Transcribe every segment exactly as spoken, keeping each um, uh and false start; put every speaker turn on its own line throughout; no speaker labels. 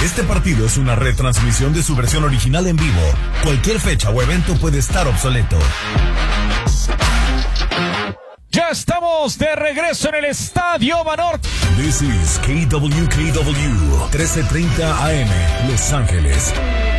Este partido es una retransmisión de su versión original en vivo. Cualquier fecha o evento puede estar obsoleto.
Ya estamos de regreso en el Estadio Banorte.
This is K W K W, trece treinta A M, Los Ángeles.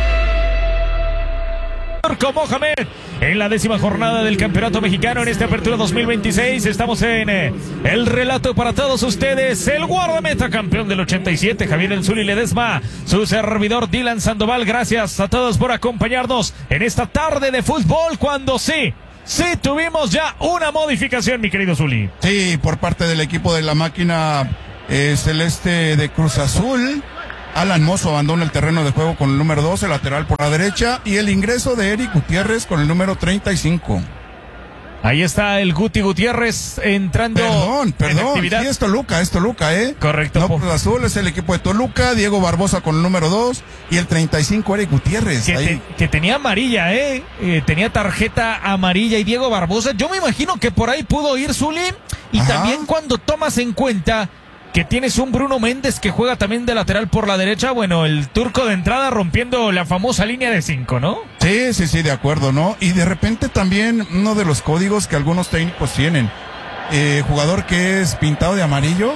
Turco Mohamed, en la décima jornada del Campeonato Mexicano en esta apertura dos mil veintiséis. Estamos en eh, el relato para todos ustedes. El guardameta campeón del ochenta y siete, Javier El Zuli Ledesma. Su servidor Dylan Sandoval. Gracias a todos por acompañarnos en esta tarde de fútbol, cuando sí, sí tuvimos ya una modificación, mi querido Zuli.
Sí, por parte del equipo de la máquina eh, celeste de Cruz Azul. Alan Mozo abandona el terreno de juego con el número doce, lateral por la derecha, y el ingreso de Eric Gutiérrez con el número treinta y cinco.
Ahí está el Guti Gutiérrez entrando.
Perdón, perdón,
en actividad.
Sí, es Toluca, es Toluca, ¿eh?
Correcto.
No, Cruz Azul es el equipo de Toluca, Diego Barbosa con el número dos y el treinta y cinco Eric Gutiérrez.
Que,
ahí.
te, que tenía amarilla, ¿eh? eh, Tenía tarjeta amarilla y Diego Barbosa. Yo me imagino que por ahí pudo ir Zuli. Y
Ajá.
también cuando tomas en cuenta que tienes un Bruno Méndez que juega también de lateral por la derecha, bueno, el turco de entrada rompiendo la famosa línea de cinco, ¿no? Sí,
Sí, sí, sí, de acuerdo, ¿no? Y de repente también uno de los códigos que algunos técnicos tienen, eh, jugador que es pintado de amarillo,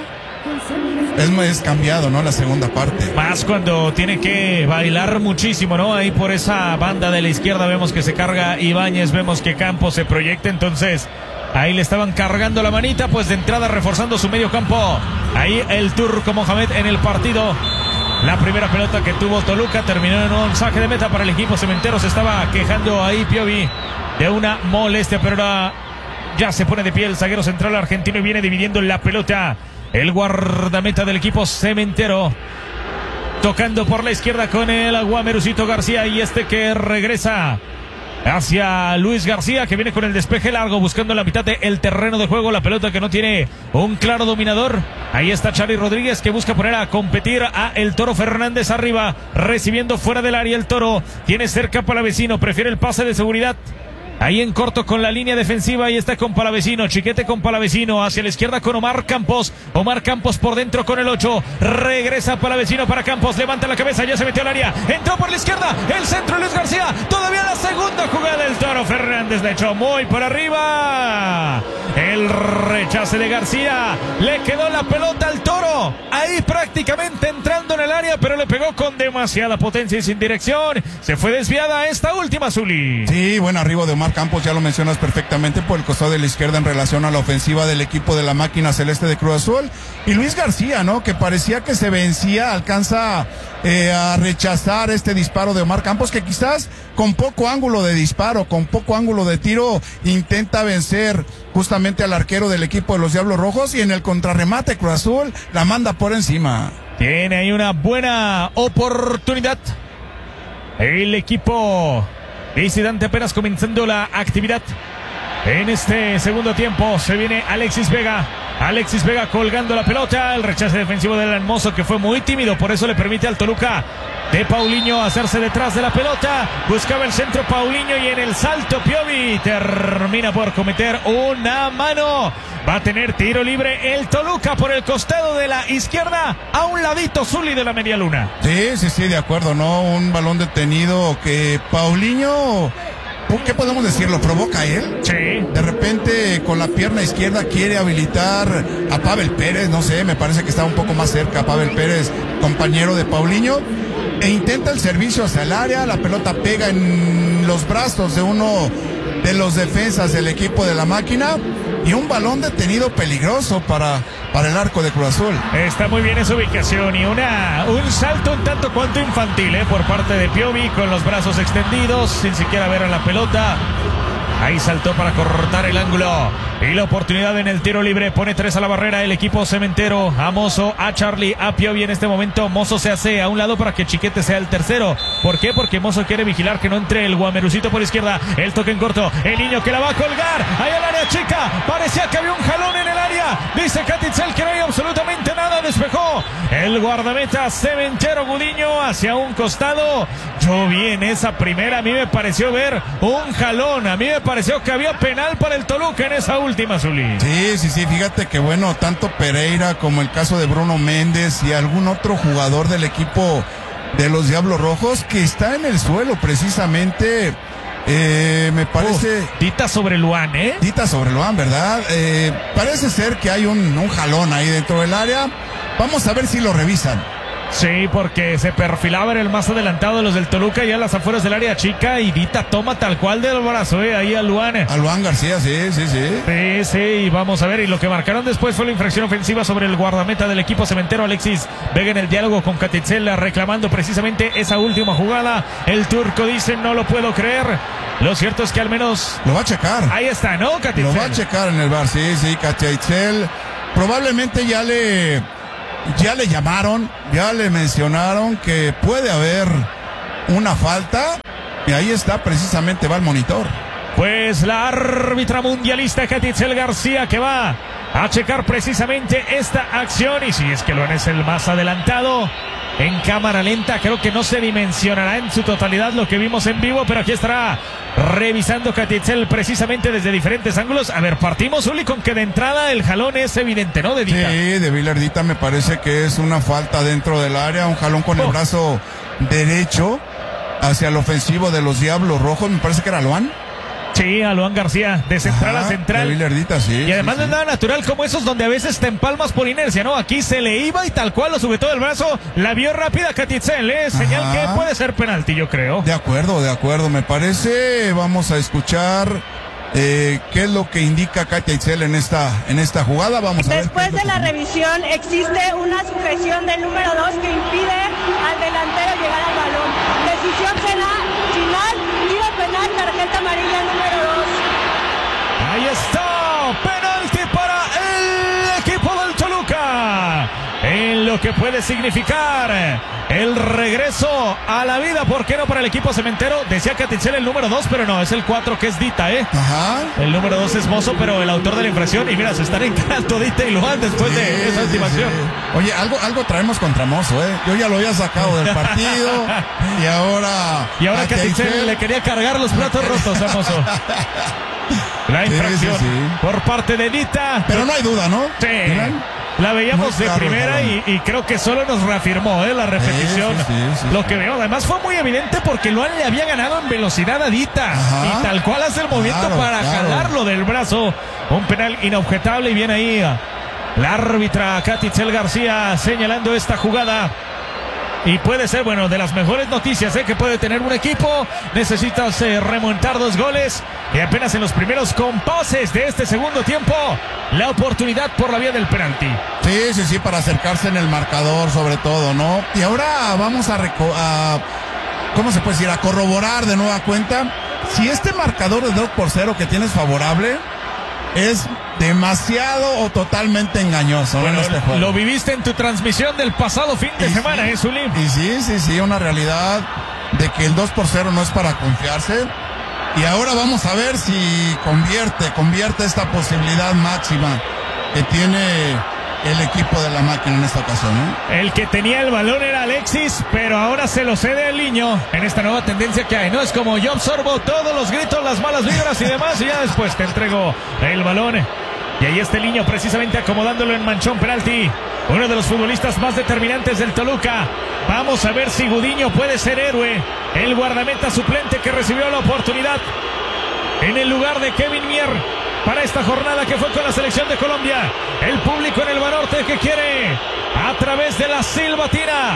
es, es cambiado, ¿no? La segunda parte.
Más cuando tiene que bailar muchísimo, ¿no? Ahí por esa banda de la izquierda vemos que se carga Ibáñez, vemos que Campos se proyecta, entonces ahí le estaban cargando la manita, pues de entrada reforzando su medio campo. Ahí el turco Mohamed en el partido. La primera pelota que tuvo Toluca terminó en un saque de meta para el equipo cementero. Se estaba quejando ahí Piovi de una molestia, pero ahora ya se pone de pie el zaguero central argentino y viene dividiendo la pelota. El guardameta del equipo cementero, tocando por la izquierda con el Guamerucito García, y este que regresa hacia Luis García, que viene con el despeje largo buscando la mitad del terreno de juego. La pelota que no tiene un claro dominador. Ahí está Charly Rodríguez, que busca poner a competir a el Toro Fernández arriba, recibiendo fuera del área. El Toro tiene cerca Palavecino, prefiere el pase de seguridad. Ahí en corto con la línea defensiva, ahí está con Palavecino, Chiquete con Palavecino, hacia la izquierda con Omar Campos, Omar Campos por dentro con el ocho, regresa Palavecino para Campos, levanta la cabeza, ya se metió al área, entró por la izquierda, el centro Luis García, todavía la segunda jugada del Toro Fernández, le echó muy por arriba, el rechace de García, le quedó la pelota al Toro, ahí prácticamente entrando en el área, pero le pegó con demasiada potencia y sin dirección, se fue desviada esta última, Zuli.
Sí, buen arribo de Omar Campos, ya lo mencionas perfectamente, por el costado de la izquierda en relación a la ofensiva del equipo de la máquina celeste de Cruz Azul. Y Luis García, ¿no? Que parecía que se vencía, alcanza eh, a rechazar este disparo de Omar Campos, que quizás con poco ángulo de disparo, con poco ángulo de tiro, intenta vencer justamente al arquero del equipo de los Diablos Rojos, y en el contrarremate Cruz Azul la manda por encima.
Tiene ahí una buena oportunidad el equipo visitante, apenas comenzando la actividad. En este segundo tiempo se viene Alexis Vega. Alexis Vega colgando la pelota. El rechace defensivo del Hermoso, que fue muy tímido, por eso le permite al Toluca de Paulinho hacerse detrás de la pelota. Buscaba el centro Paulinho y en el salto Piovi termina por cometer una mano. Va a tener tiro libre el Toluca por el costado de la izquierda, a un ladito Zuli de la media luna.
Sí, sí, sí, de acuerdo, ¿no? Un balón detenido que Paulinho, ¿qué podemos decir? ¿Lo provoca él?
Sí.
De repente con la pierna izquierda quiere habilitar a Pavel Pérez, no sé, me parece que está un poco más cerca Pavel Pérez, compañero de Paulinho, e intenta el servicio hacia el área. La pelota pega en los brazos de uno de los defensas del equipo de la máquina, y un balón detenido peligroso para, para el arco de Cruz Azul.
Está muy bien esa ubicación y una un salto un tanto cuanto infantil, ¿eh? Por parte de Piovi, con los brazos extendidos, sin siquiera ver a la pelota. Ahí saltó para cortar el ángulo. Y la oportunidad en el tiro libre. Pone tres a la barrera el equipo cementero. A Mozo, a Charly, a Piovi en este momento. Mozo se hace a un lado para que Chiquete sea el tercero. ¿Por qué? Porque Mozo quiere vigilar que no entre el Guamerucito por izquierda. El toque en corto. El niño que la va a colgar. Ahí al área chica. Parecía que había un jalón en el área. Dice Catitzel que no hay absolutamente nada. Despejó el guardameta cementero Gudiño hacia un costado. Yo vi en esa primera. A mí me pareció ver un jalón. A mí me pareció que había penal para el Toluca en esa última, Zuli.
Sí, sí, sí, fíjate que bueno, tanto Pereira como el caso de Bruno Méndez y algún otro jugador del equipo de los Diablos Rojos, que está en el suelo precisamente. Eh, me parece...
Uh, dita sobre Luan, ¿eh?
Dita sobre Luan, ¿verdad? Eh, parece ser que hay un, un jalón ahí dentro del área. Vamos a ver si lo revisan.
Sí, porque se perfilaba, era el más adelantado de los del Toluca, ya a las afueras del área chica, y Dita toma tal cual del brazo, eh, ahí a Luan.
A Luan García, sí, sí, sí.
Sí, sí, y vamos a ver, y lo que marcaron después fue la infracción ofensiva sobre el guardameta del equipo cementero, Alexis Vega, en el diálogo con Catitzel, reclamando precisamente esa última jugada. El turco dice, no lo puedo creer. Lo cierto es que al menos...
Lo va a checar.
Ahí está, ¿no, Catitzel?
Lo va a checar en el bar, sí, sí, Catitzel. Probablemente ya le... Ya le llamaron, ya le mencionaron que puede haber una falta, y ahí está, precisamente va el monitor.
Pues la árbitra mundialista Catitzel García, que va a checar precisamente esta acción, y si es que Luan es el más adelantado. En cámara lenta creo que no se dimensionará en su totalidad lo que vimos en vivo, pero aquí estará revisando Catitzel precisamente desde diferentes ángulos. A ver, partimos, Uli, con que de entrada el jalón es evidente, ¿no? De Dita.
Sí, de Vilardita me parece que es una falta dentro del área, un jalón con oh. el brazo derecho hacia el ofensivo de los Diablos Rojos, me parece que era Luan.
Sí, a Luan García, de central
Ajá,
a central.
De Vilardita, sí.
Y además
sí,
no es
sí.
nada natural como esos donde a veces te empalmas por inercia, ¿no? Aquí se le iba y tal cual lo sube todo el brazo. La vio rápida Catitzel, ¿eh? Señal Ajá. que puede ser penalti, yo creo.
De acuerdo, de acuerdo, me parece. Vamos a escuchar eh, qué es lo que indica Catitzel en esta, en esta jugada. Vamos a
Después
ver
de la revisión existe una sujeción del número dos que impide al delantero llegar al balón. Decisión final, tiro penal, tarjeta amarilla número dos.
Ahí está, penalti para el equipo del Toluca, en lo que puede significar el regreso a la vida, ¿por qué no para el equipo cementero? Decía Catitzel el número dos, pero no, es el cuatro que es Dita, ¿eh?
Ajá.
El número dos es Mozo, pero el autor de la infracción, y mira, se están encarando Dita y Luan después sí, de esa estimación.
Sí, sí. Oye, algo, algo traemos contra Mozo, ¿eh? Yo ya lo había sacado del partido, y ahora...
Y ahora Catitzel le quería cargar los platos rotos a Mozo. La infracción sí, sí, sí. por parte de Dita.
Pero no hay duda, ¿no?
Sí. ¿Miran? La veíamos de primera y, y creo que solo nos reafirmó ¿eh? la repetición. Sí, sí, sí, sí, lo que veo, además fue muy evidente porque Luan le había ganado en velocidad a Dita. Ajá. Y tal cual hace el movimiento claro, para claro. jalarlo del brazo. Un penal inobjetable y viene ahí la árbitra Catitzel García señalando esta jugada. Y puede ser, bueno, de las mejores noticias ¿eh? que puede tener un equipo. Necesitas eh, remontar dos goles. Y apenas en los primeros compases de este segundo tiempo, la oportunidad por la vía del penalti.
Sí, sí, sí, para acercarse en el marcador sobre todo, ¿no? Y ahora vamos a, a ¿cómo se puede decir? A corroborar de nueva cuenta si este marcador de dos por cero que tienes favorable es demasiado o totalmente engañoso.
Bueno,
en este juego.
Lo viviste en tu transmisión del pasado fin de
y
semana,
sí,
¿eh, Zuli?
Y sí, sí, sí, una realidad de que el dos por cero no es para confiarse. Y ahora vamos a ver si convierte, convierte esta posibilidad máxima que tiene el equipo de la máquina en esta ocasión, ¿no?
El que tenía el balón era Alexis, pero ahora se lo cede el niño en esta nueva tendencia que hay, ¿no? Es como yo absorbo todos los gritos, las malas vibras y demás, y ya después te entrego el balón. Y ahí está el niño precisamente acomodándolo en manchón penalti. Uno de los futbolistas más determinantes del Toluca. Vamos a ver si Gudiño puede ser héroe. El guardameta suplente que recibió la oportunidad en el lugar de Kevin Mier para esta jornada que fue con la selección de Colombia. El público en el Banorte que quiere a través de la silbatina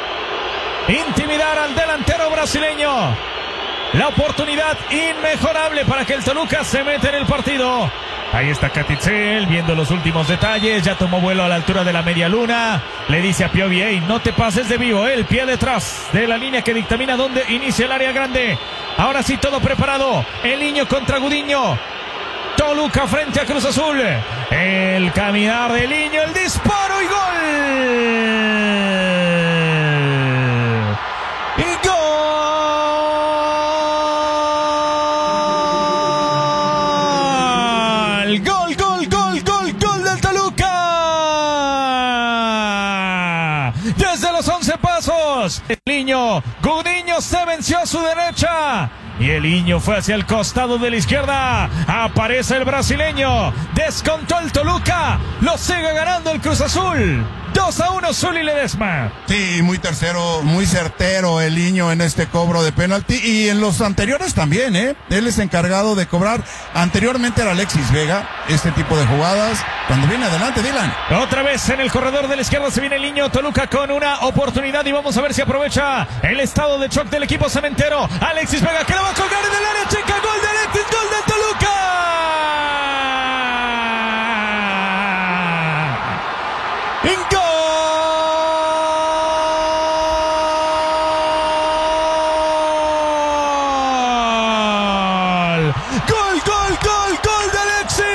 intimidar al delantero brasileño. La oportunidad inmejorable para que el Toluca se meta en el partido. Ahí está Catitzel viendo los últimos detalles. Ya tomó vuelo a la altura de la media luna. Le dice a Piovi, hey, no te pases de vivo. El pie detrás de la línea que dictamina dónde inicia el área grande. Ahora sí, todo preparado. El niño contra Gudiño. Toluca frente a Cruz Azul. El caminar del niño, el disparo y gol. Y gol. Gol, gol, gol, gol, gol del Toluca. Desde los once pasos. El niño Gudiño se venció a su derecha. Y el niño fue hacia el costado de la izquierda. Aparece el brasileño. Descontó el Toluca. Lo sigue ganando el Cruz Azul. dos a uno, Zuli Ledesma.
Sí, muy tercero, muy certero el niño en este cobro de penalti. Y en los anteriores también, ¿eh? Él es encargado de cobrar. Anteriormente era Alexis Vega, este tipo de jugadas. Cuando viene adelante, Dylan.
Otra vez en el corredor de la izquierda se viene el niño Toluca con una oportunidad y vamos a ver si aprovecha el estado de shock del equipo cementero. Alexis Vega que la va a colgar en el área chica. Gol de Alexis, gol de Toluca. ¡Gol! ¡Gol, gol, gol, gol de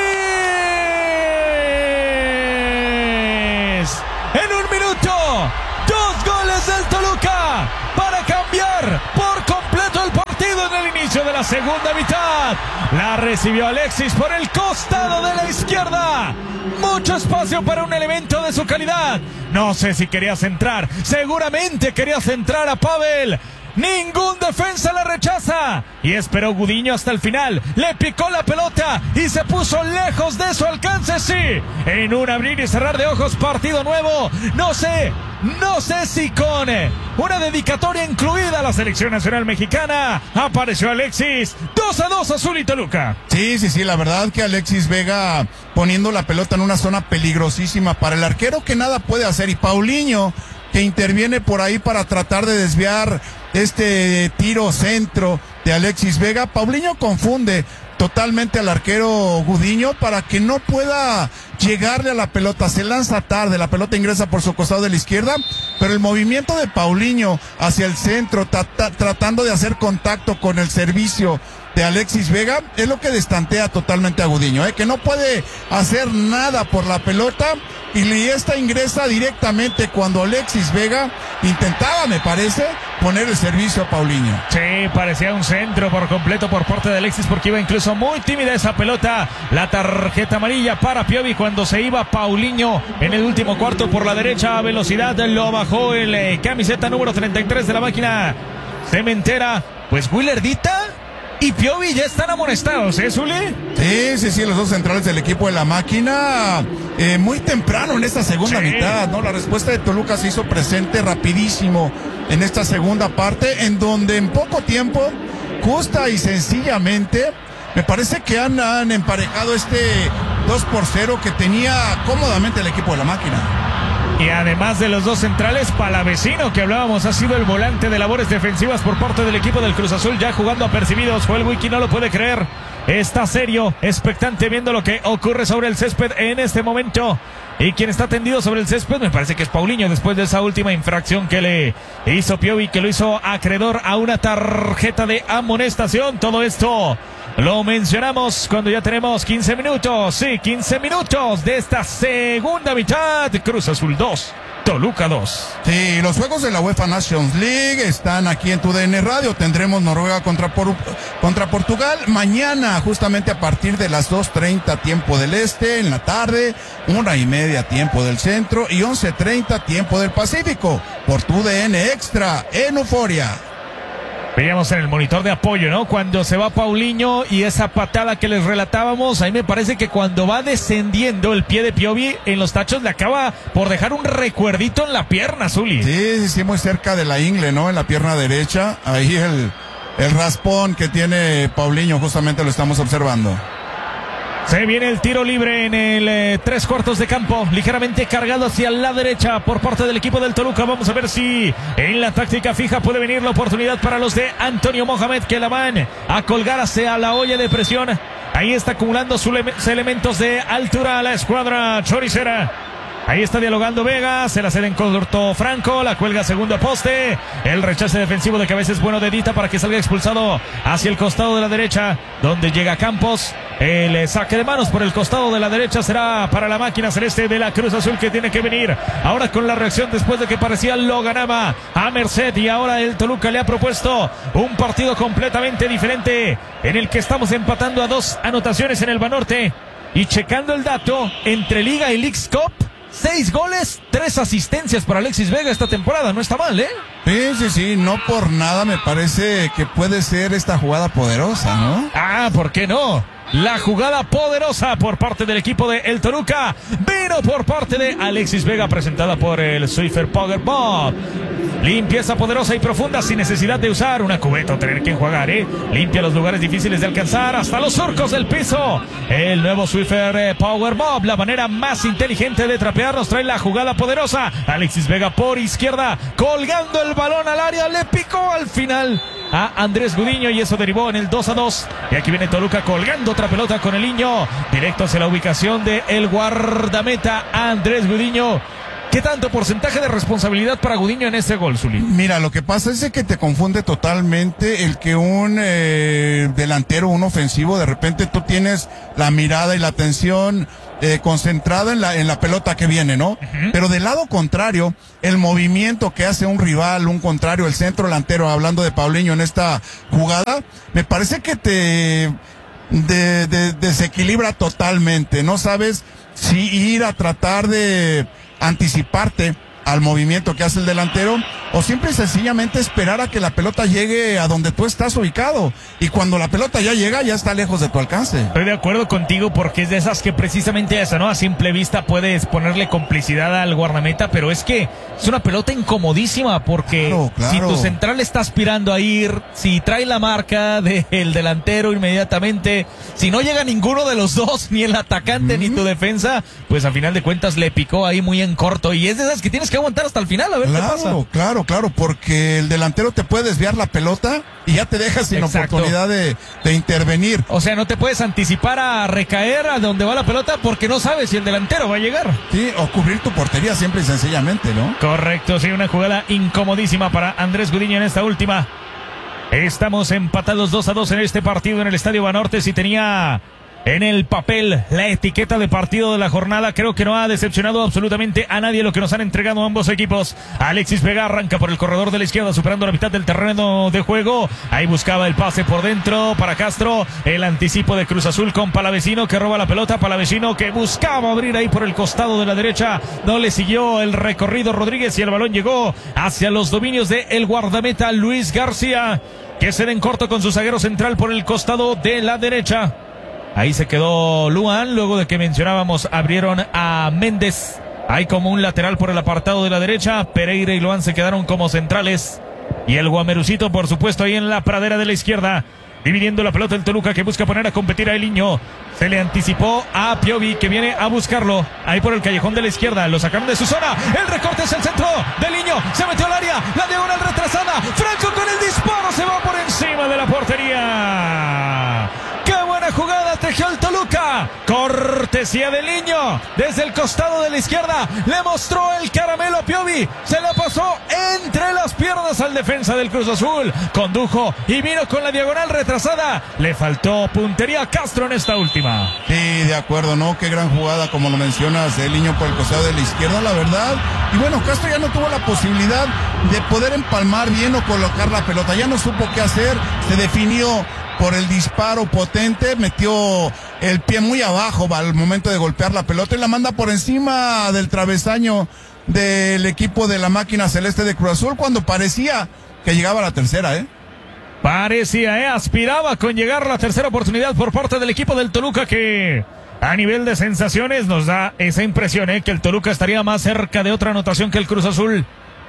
Alexis! En un minuto, dos goles del Toluca para cambiar por completo el partido en el inicio de la segunda mitad. La recibió Alexis por el costado de la izquierda. Mucho espacio para un elemento de su calidad. No sé si quería centrar. Seguramente quería centrar a Pavel. Ningún defensa la rechaza. Y esperó Gudiño hasta el final. Le picó la pelota y se puso lejos de su alcance. Sí, en un abrir y cerrar de ojos, partido nuevo. No sé, no sé si con una dedicatoria incluida a la selección nacional mexicana. Apareció Alexis. dos a dos, Azul y Toluca.
Sí, sí, sí, la verdad que Alexis Vega poniendo la pelota en una zona peligrosísima para el arquero que nada puede hacer. Y Paulinho que interviene por ahí para tratar de desviar este tiro centro de Alexis Vega. Paulinho confunde totalmente al arquero Gudiño para que no pueda llegarle a la pelota. Se lanza tarde, la pelota ingresa por su costado de la izquierda, pero el movimiento de Paulinho hacia el centro, tra- tratando de hacer contacto con el servicio de Alexis Vega, es lo que destantea totalmente a Gudiño, ¿eh? Que no puede hacer nada por la pelota. Y esta ingresa directamente cuando Alexis Vega intentaba, me parece, poner el servicio a Paulinho.
Sí, parecía un centro por completo por parte de Alexis porque iba incluso muy tímida esa pelota. La tarjeta amarilla para Piovi cuando se iba Paulinho en el último cuarto por la derecha a velocidad. Lo bajó el eh, camiseta número treinta y tres de la máquina cementera. Pues Willerdita y Piovi ya están amonestados, ¿eh, Zuli?
Sí, sí, sí, los dos centrales del equipo de la máquina, eh, muy temprano en esta segunda sí. mitad, ¿no? La respuesta de Toluca se hizo presente rapidísimo en esta segunda parte, en donde en poco tiempo, justa y sencillamente, me parece que han, han emparejado este dos por cero que tenía cómodamente el equipo de la máquina.
Y además de los dos centrales, Palavecino, que hablábamos, ha sido el volante de labores defensivas por parte del equipo del Cruz Azul, ya jugando apercibidos. Joel Wiki no lo puede creer. Está serio, expectante, viendo lo que ocurre sobre el césped en este momento. Y quien está tendido sobre el césped me parece que es Paulinho, después de esa última infracción que le hizo Piovi, que lo hizo acreedor a una tarjeta de amonestación. Todo esto lo mencionamos cuando ya tenemos quince minutos, sí, quince minutos de esta segunda mitad. Cruz Azul dos, Toluca dos.
Sí, los juegos de la UEFA Nations League están aquí en tu D N Radio. Tendremos Noruega contra, Por- contra Portugal mañana, justamente a partir de las dos treinta tiempo del este, en la tarde, una y media tiempo del centro y once treinta tiempo del Pacífico, por tu D N Extra en Euforia.
Veíamos en el monitor de apoyo, ¿no? Cuando se va Paulinho y esa patada que les relatábamos, ahí me parece que cuando va descendiendo el pie de Piovi en los tachos le acaba por dejar un recuerdito en la pierna, Zuli.
Sí, sí, sí, muy cerca de la ingle, ¿no? En la pierna derecha, ahí el, el raspón que tiene Paulinho, justamente lo estamos observando.
Se viene el tiro libre en el eh, tres cuartos de campo, ligeramente cargado hacia la derecha por parte del equipo del Toluca. Vamos a ver si en la táctica fija puede venir la oportunidad para los de Antonio Mohamed, que la van a colgar hacia la olla de presión. Ahí está acumulando sus elementos de altura a la escuadra choricera. Ahí está dialogando Vega, se la cede en corto Franco, la cuelga segundo poste, el rechace defensivo de cabeza es bueno de Dita para que salga expulsado hacia el costado de la derecha, donde llega Campos. El saque de manos por el costado de la derecha será para la máquina celeste de la Cruz Azul, que tiene que venir ahora con la reacción después de que parecía lo ganaba a merced, y ahora el Toluca le ha propuesto un partido completamente diferente en el que estamos empatando a dos anotaciones en el Banorte. Y checando el dato, entre Liga y Leagues Cup, seis goles, tres asistencias para Alexis Vega esta temporada. No está mal, ¿eh?
Sí, sí, sí, no por nada me parece que puede ser esta jugada poderosa, ¿no?
Ah, ¿por qué no? La jugada poderosa por parte del equipo de El Toluca vino por parte de Alexis Vega, presentada por el Swiffer Power Bob. Limpieza poderosa y profunda sin necesidad de usar una cubeta o tener que enjuagar, ¿eh? Limpia los lugares difíciles de alcanzar hasta los surcos del piso. El nuevo Swiffer eh, Power Bob, la manera más inteligente de trapear, nos trae la jugada poderosa. Alexis Vega por izquierda, colgando el balón al área, le picó al final a Andrés Gudiño y eso derivó en el dos a dos. Y aquí viene Toluca colgando otra pelota con el niño, directo hacia la ubicación de el guardameta Andrés Gudiño. ¿Qué tanto porcentaje de responsabilidad para Gudiño en este gol, Zuli?
Mira, lo que pasa es que te confunde totalmente el que un eh, delantero, un ofensivo, de repente tú tienes la mirada y la atención eh, concentrada en la, en la pelota que viene, ¿no? Uh-huh. Pero del lado contrario, el movimiento que hace un rival, un contrario, el centro delantero, hablando de Paulinho en esta jugada, me parece que te de, de, desequilibra totalmente. No sabes si ir a tratar de anticiparte al movimiento que hace el delantero o simple y sencillamente esperar a que la pelota llegue a donde tú estás ubicado, y cuando la pelota ya llega ya está lejos de tu alcance.
Estoy de acuerdo contigo porque es de esas que precisamente esa, ¿no? A simple vista puedes ponerle complicidad al guardameta, pero es que es una pelota incomodísima porque
claro, claro.
Si tu central está aspirando a ir, si trae la marca del delantero inmediatamente, si no llega ninguno de los dos, ni el atacante mm. ni tu defensa, pues a final de cuentas le picó ahí muy en corto, y es de esas que tienes que aguantar hasta el final a ver
claro,
qué pasa.
Claro, claro, porque el delantero te puede desviar la pelota y ya te deja sin Exacto. oportunidad de, de intervenir.
O sea, no te puedes anticipar a recaer a donde va la pelota porque no sabes si el delantero va a llegar.
Sí, o cubrir tu portería simple y sencillamente, ¿no?
Correcto, sí, una jugada incomodísima para Andrés Gudiño en esta última. Estamos empatados dos a dos en este partido en el Estadio Banorte. Si tenía en el papel la etiqueta de partido de la jornada, creo que no ha decepcionado absolutamente a nadie lo que nos han entregado ambos equipos. Alexis Vega arranca por el corredor de la izquierda, superando la mitad del terreno de juego. Ahí buscaba el pase por dentro para Castro. El anticipo de Cruz Azul con Palavecino, que roba la pelota. Palavecino que buscaba abrir ahí por el costado de la derecha. No le siguió el recorrido Rodríguez y el balón llegó hacia los dominios de el guardameta Luis García, que se den corto con su zaguero central por el costado de la derecha. Ahí se quedó Luan, luego de que mencionábamos, abrieron a Méndez. Hay como un lateral por el apartado de la derecha. Pereira y Luan se quedaron como centrales. Y el Guamerucito, por supuesto, ahí en la pradera de la izquierda, dividiendo la pelota el Toluca, que busca poner a competir a Eliño. Se le anticipó a Piovi, que viene a buscarlo ahí por el callejón de la izquierda. Lo sacaron de su zona. El recorte es el centro de Eliño. Se metió al área. La diagonal retrasada. Franco con el disparo. Se va por encima de la portería. ¡Qué buena jugada tejió el Toluca! Cortesía de Eliño. Desde el costado de la izquierda le mostró el caramelo a Piovi. Se la pasó entre las piernas al defensa del Cruz Azul. Condujo y vino con la diagonal retrasada. Le faltó puntería a Castro en esta última.
Sí, de acuerdo, ¿no? Qué gran jugada, como lo mencionas, de Eliño por el costado de la izquierda, la verdad. Y bueno, Castro ya no tuvo la posibilidad de poder empalmar bien o colocar la pelota. Ya no supo qué hacer. Se definió por el disparo potente, metió el pie muy abajo al momento de golpear la pelota y la manda por encima del travesaño del equipo de la máquina celeste de Cruz Azul, cuando parecía que llegaba a la tercera, ¿eh?
Parecía, ¿eh? Aspiraba con llegar a la tercera oportunidad por parte del equipo del Toluca, que a nivel de sensaciones nos da esa impresión, ¿eh? Que el Toluca estaría más cerca de otra anotación que el Cruz Azul,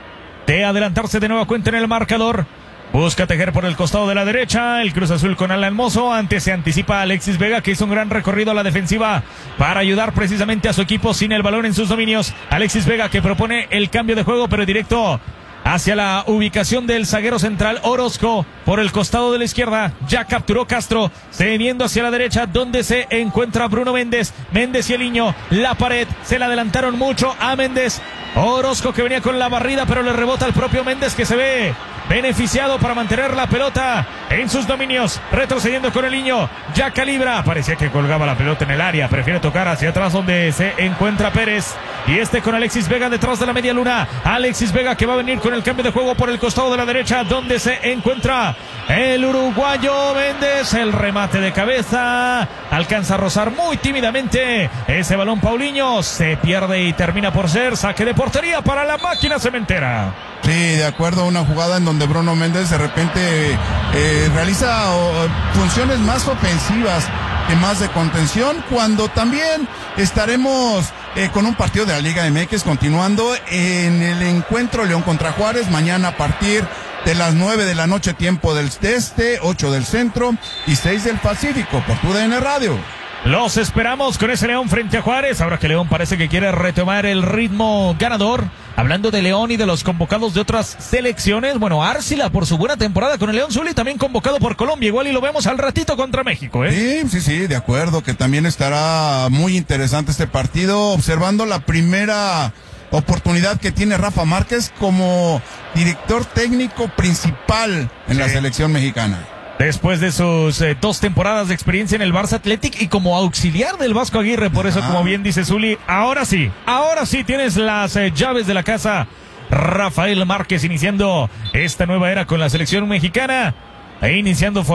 de adelantarse de nueva cuenta en el marcador. Busca tejer por el costado de la derecha. El Cruz Azul con Alan Mozo. Antes se anticipa a Alexis Vega, que hizo un gran recorrido a la defensiva para ayudar precisamente a su equipo sin el balón en sus dominios. Alexis Vega, que propone el cambio de juego, pero directo hacia la ubicación del zaguero central Orozco por el costado de la izquierda. Ya capturó Castro, cediendo hacia la derecha, donde se encuentra Bruno Méndez. Méndez y Eliño, la pared, se le adelantaron mucho a Méndez. Orozco, que venía con la barrida, pero le rebota al propio Méndez, que se ve beneficiado para mantener la pelota en sus dominios, retrocediendo con Eliño. Ya calibra, parecía que colgaba la pelota en el área, prefiere tocar hacia atrás donde se encuentra Pérez, y este con Alexis Vega detrás de la media luna. Alexis Vega, que va a venir con el cambio de juego por el costado de la derecha, donde se encuentra el uruguayo Méndez. El remate de cabeza alcanza a rozar muy tímidamente ese balón. Paulinho se pierde y termina por ser saque de portería para la máquina cementera.
Sí, de acuerdo, una jugada en donde Bruno Méndez de repente eh, realiza oh, funciones más ofensivas temas de contención, cuando también estaremos eh, con un partido de la Liga M X continuando en el encuentro León contra Juárez, mañana a partir de las nueve de la noche, tiempo del este, ocho del centro y seis del Pacífico, por tu D N Radio.
Los esperamos con ese León frente a Juárez, ahora que León parece que quiere retomar el ritmo ganador. Hablando de León y de los convocados de otras selecciones, bueno, Arcila por su buena temporada con el León Zuli, también convocado por Colombia, igual y lo vemos al ratito contra México, ¿eh?
Sí, sí, sí, de acuerdo, que también estará muy interesante este partido, observando la primera oportunidad que tiene Rafa Márquez como director técnico principal en sí. la selección mexicana.
Después de sus eh, dos temporadas de experiencia en el Barça Athletic y como auxiliar del Vasco Aguirre, por eso, ah. como bien dice Zuli, ahora sí, ahora sí tienes las eh, llaves de la casa. Rafael Márquez iniciando esta nueva era con la selección mexicana e iniciando